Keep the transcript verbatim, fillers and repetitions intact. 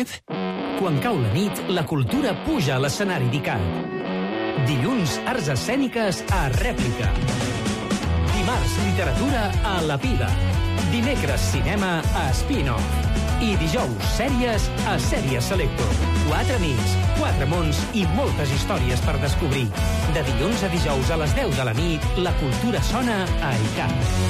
López. Quan cau la nit, la cultura puja a l'escenari d'ICAT. Dilluns, arts escèniques a Rèplica. Dimarts, literatura a La Piga. Dimecres, cinema a Spin-off. I dijous, sèries a Sèries Selector. Quatre nits, quatre mons i moltes històries per descobrir. De dilluns a dijous a les deu de la nit, la cultura sona a ICAT.